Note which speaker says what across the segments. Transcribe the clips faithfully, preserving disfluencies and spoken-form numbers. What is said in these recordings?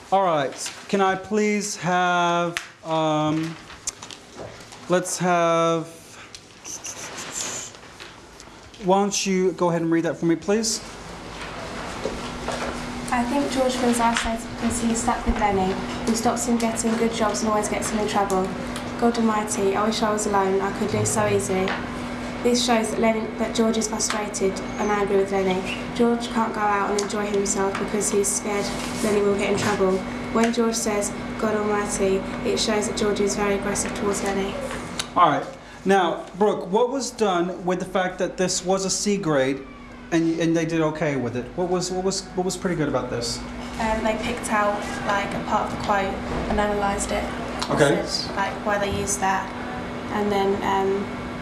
Speaker 1: All right, can I please have, um, let's have, why don't you go ahead and read that for me, please?
Speaker 2: I think George feels isolated because he's stuck with Lenny, who stops him getting good jobs and always gets him in trouble. God Almighty, I wish I was alone. I could live so easily. This shows that, Lenny, that George is frustrated and angry with Lenny. George can't go out and enjoy himself because he's scared Lenny will get in trouble. When George says, God Almighty, it shows that George is very aggressive towards Lenny.
Speaker 1: All right. Now, Brooke, what was done with the fact that this was a C grade and, and they did okay with it? What was, what was, what was pretty good about this?
Speaker 2: Um, they picked out like a part of the quote and analysed it.
Speaker 1: Okay.
Speaker 2: Said, like why they used that. And then um,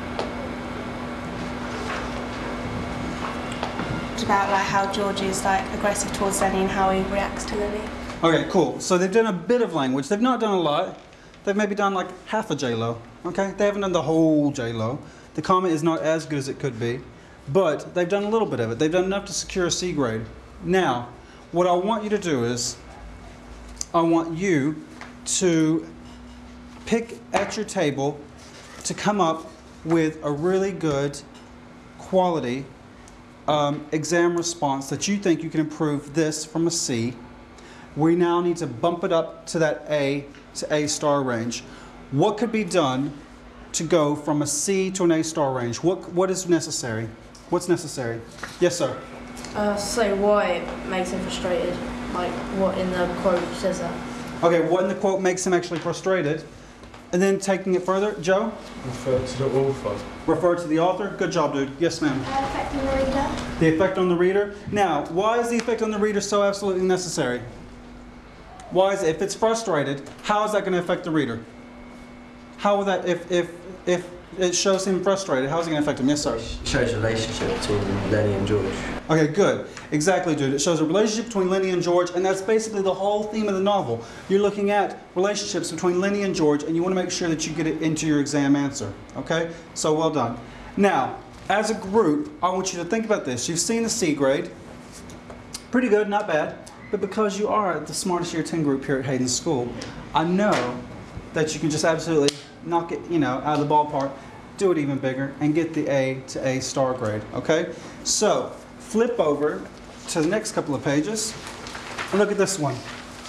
Speaker 2: about like how George is like aggressive towards Lenny and how he reacts to Lenny.
Speaker 1: Okay, cool. So they've done a bit of language. They've not done a lot. They've maybe done like half a J-Lo. Okay, they haven't done the whole J-Lo. The comment is not as good as it could be, but they've done a little bit of it. They've done enough to secure a C grade. Now, what I want you to do is, I want you to pick at your table to come up with a really good quality um, exam response that you think you can improve this from a C. We now need to bump it up to that A to A star range. What could be done to go from a C to an A star range? What, what is necessary? What's necessary? Yes, sir.
Speaker 3: Uh, say why it makes him frustrated. Like what in the quote says that.
Speaker 1: Okay, what in the quote makes him actually frustrated? And then taking it further, Joe?
Speaker 4: Refer to the author.
Speaker 1: Refer to the author. Good job, dude. Yes, ma'am.
Speaker 2: Uh, effect on the reader.
Speaker 1: The effect on the reader. Now, why is the effect on the reader so absolutely necessary? Why is it, if it's frustrated, how is that going to affect the reader? How will that, if, if, if it shows him frustrated, how is it going to affect him? Yes, sir.
Speaker 5: It shows a relationship between Lenny and George.
Speaker 1: Okay, good. Exactly, dude. It shows a relationship between Lenny and George, and that's basically the whole theme of the novel. You're looking at relationships between Lenny and George, and you want to make sure that you get it into your exam answer. Okay? So well done. Now, as a group, I want you to think about this. You've seen the C grade. Pretty good, not bad. But because you are the smartest year ten group here at Hayden School, I know that you can just absolutely knock it, you know, out of the ballpark, do it even bigger, and get the A to A star grade. Okay? So, flip over to the next couple of pages and look at this one.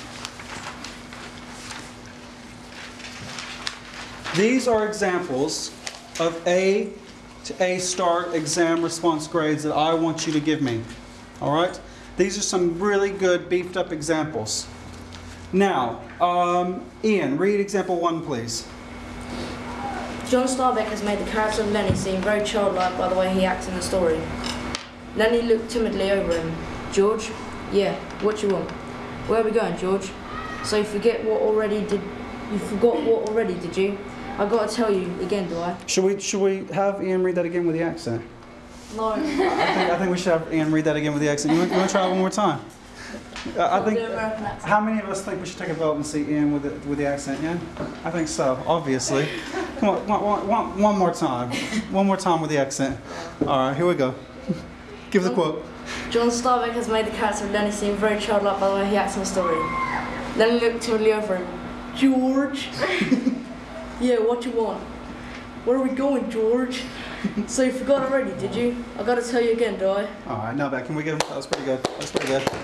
Speaker 1: These are examples of A to A star exam response grades that I want you to give me. All right? These are some really good beefed up examples. Now, um, Ian, read example one, please.
Speaker 3: John Starbeck has made the character of Lenny seem very childlike by the way he acts in the story. Lenny looked timidly over him. George? Yeah, what you want? Where are we going, George? So you forget what already did you forgot what already, did you? I gotta tell you again, do I?
Speaker 1: Should we should we have Ian read that again with the accent?
Speaker 3: No.
Speaker 1: I think, I think we should have Ian read that again with the accent. You want, you want to try it one more time? Uh, I think. How many of us think we should take a vote and see Ian with the, with the accent? Yeah, I think so. Obviously. Come on, one, one, one more time. One more time with the accent. All right, here we go. Give us a quote.
Speaker 3: John Starbeck has made the character of Lenny seem very childlike by the way he acts in the story. Lenny looked timidly over him. George? Yeah, what you want? Where are we going, George? So you forgot already, did you? I gotta tell you again, do I?
Speaker 1: All right, now back. Can we give him? That was pretty good. That was pretty good.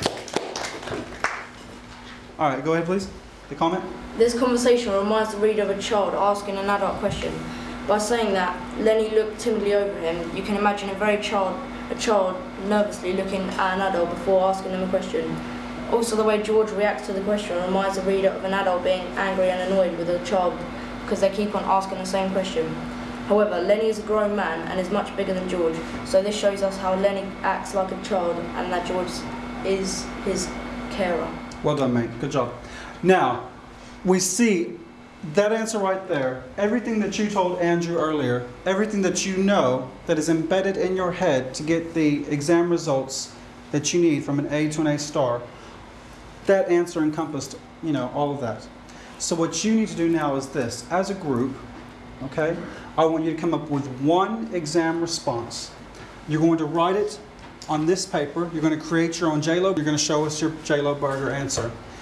Speaker 1: All right, go ahead, please. The comment.
Speaker 3: This conversation reminds the reader of a child asking an adult question. By saying that Lenny looked timidly over him, you can imagine a very child, a child nervously looking at an adult before asking them a question. Also, the way George reacts to the question reminds the reader of an adult being angry and annoyed with a child because they keep on asking the same question. However, Lenny is a grown man and is much bigger than George, so this shows us how Lenny acts like a child and that George is his carer.
Speaker 1: Well done, mate. Good job. Now, we see that answer right there, everything that you told Andrew earlier, everything that you know that is embedded in your head to get the exam results that you need from an A to an A star, that answer encompassed, you know, all of that. So what you need to do now is this. As a group, okay, I want you to come up with one exam response. You're going to write it on this paper. You're going to create your own J-Lo. You're going to show us your J-Lo burger answer.